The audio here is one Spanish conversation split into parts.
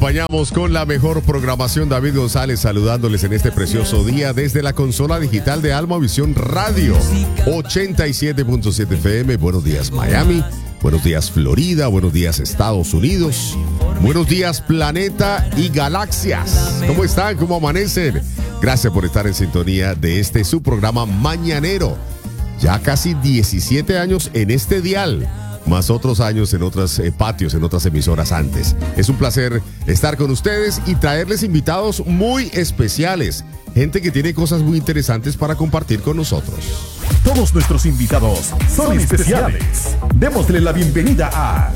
acompañamos con la mejor programación. David González saludándoles en este precioso día desde la consola digital de Alma Visión Radio 87.7 FM. Buenos días Miami, buenos días Florida, buenos días Estados Unidos, buenos días planeta y galaxias. ¿Cómo están? ¿Cómo amanecen? Gracias por estar en sintonía de su programa mañanero. Ya casi 17 años en este dial, más otros años en otros patios, en otras emisoras antes. Es un placer estar con ustedes y traerles invitados muy especiales. Gente que tiene cosas muy interesantes para compartir con nosotros. Todos nuestros invitados son especiales. Démosle la bienvenida a...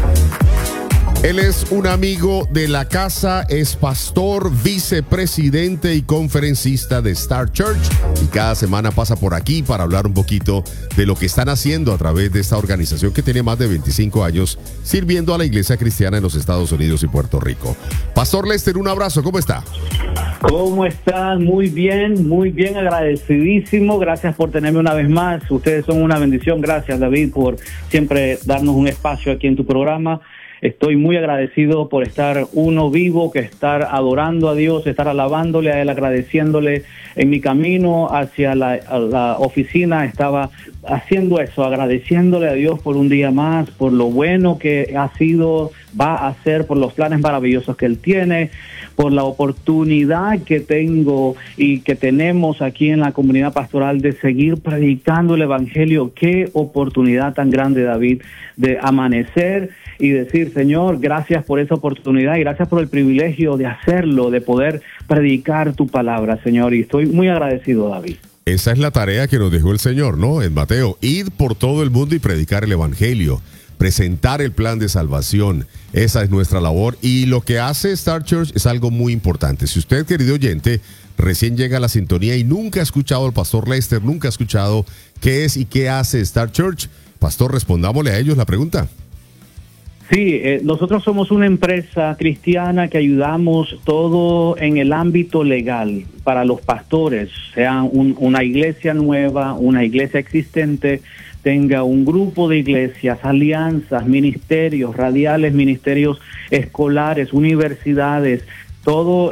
Él es un amigo de la casa, es pastor, vicepresidente y conferencista de Star Church y cada semana pasa por aquí para hablar un poquito de lo que están haciendo a través de esta organización que tiene más de 25 años sirviendo a la iglesia cristiana en los Estados Unidos y Puerto Rico. Pastor Lester, un abrazo, ¿cómo está? ¿Cómo están? Muy bien, agradecidísimo. Gracias por tenerme una vez más. Ustedes son una bendición. Gracias, David, por siempre darnos un espacio aquí en tu programa. Estoy muy agradecido por estar uno vivo, que estar adorando a Dios, estar alabándole a Él, agradeciéndole. En mi camino hacia la oficina estaba haciendo eso, agradeciéndole a Dios por un día más, por lo bueno que ha sido, va a hacer, por los planes maravillosos que Él tiene, por la oportunidad que tengo y que tenemos aquí en la comunidad pastoral de seguir predicando el Evangelio. Qué oportunidad tan grande, David, de amanecer y decir, Señor, gracias por esa oportunidad y gracias por el privilegio de hacerlo, de poder predicar tu palabra, Señor. Y estoy muy agradecido, David. Esa es la tarea que nos dejó el Señor, ¿no? En Mateo, ir por todo el mundo y predicar el Evangelio, presentar el plan de salvación. Esa es nuestra labor y lo que hace Star Church es algo muy importante. Si usted, querido oyente, recién llega a la sintonía y nunca ha escuchado al pastor Lester, nunca ha escuchado qué es y qué hace Star Church, pastor, respondámosle a ellos la pregunta. Sí, nosotros somos una empresa cristiana que ayudamos todo en el ámbito legal para los pastores, sea una iglesia nueva, una iglesia existente, tenga un grupo de iglesias, alianzas, ministerios radiales, ministerios escolares, universidades, todo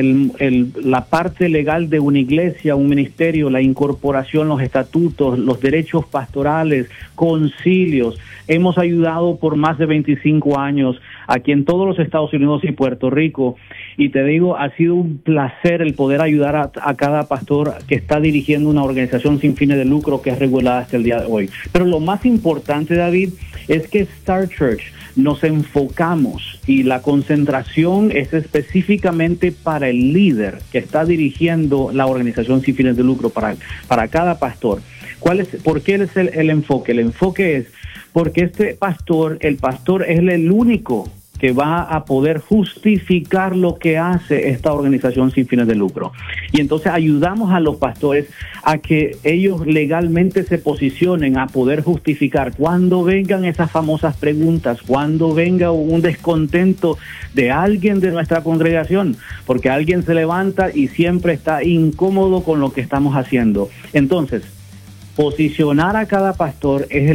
la parte legal de una iglesia, un ministerio, la incorporación, los estatutos, los derechos pastorales, concilios. Hemos ayudado por más de 25 años aquí en todos los Estados Unidos y Puerto Rico. Y te digo, ha sido un placer el poder ayudar a cada pastor que está dirigiendo una organización sin fines de lucro que es regulada hasta el día de hoy. Pero lo más importante, David, es que Star Church nos enfocamos y la concentración es específicamente para el líder que está dirigiendo la organización sin fines de lucro, para cada pastor. ¿Por qué es el enfoque? El enfoque es porque el pastor es el único que va a poder justificar lo que hace esta organización sin fines de lucro. Y entonces ayudamos a los pastores a que ellos legalmente se posicionen a poder justificar cuando vengan esas famosas preguntas, cuando venga un descontento de alguien de nuestra congregación, porque alguien se levanta y siempre está incómodo con lo que estamos haciendo. Entonces, posicionar a cada pastor es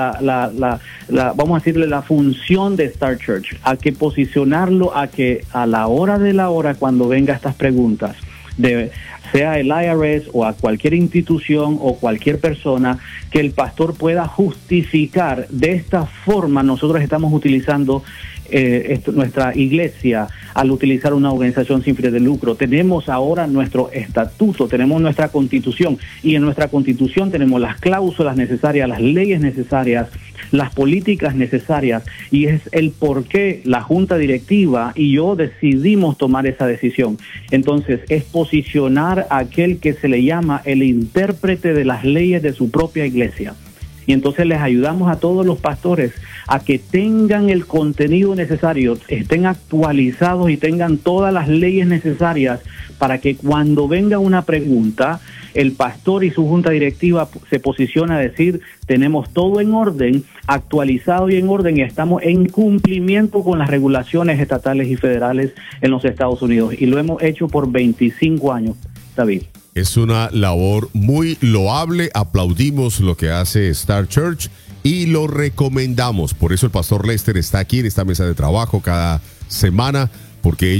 vamos a decirle, la función de Star Church, a que posicionarlo a que a la hora de la hora, cuando venga estas preguntas, sea el IRS o a cualquier institución o cualquier persona, que el pastor pueda justificar. De esta forma nosotros estamos utilizando nuestra iglesia al utilizar una organización sin fines de lucro. Tenemos ahora nuestro estatuto, tenemos nuestra constitución, y en nuestra constitución tenemos las cláusulas necesarias, las leyes necesarias, las políticas necesarias, y es el por qué la junta directiva y yo decidimos tomar esa decisión. Entonces es posicionar a aquel que se le llama el intérprete de las leyes de su propia iglesia. Y entonces les ayudamos a todos los pastores a que tengan el contenido necesario, estén actualizados y tengan todas las leyes necesarias para que cuando venga una pregunta, el pastor y su junta directiva se posiciona a decir, tenemos todo en orden, actualizado y en orden, y estamos en cumplimiento con las regulaciones estatales y federales en los Estados Unidos. Y lo hemos hecho por 25 años, David. Es una labor muy loable, aplaudimos lo que hace Star Church y lo recomendamos. Por eso el pastor Lester está aquí en esta mesa de trabajo cada semana porque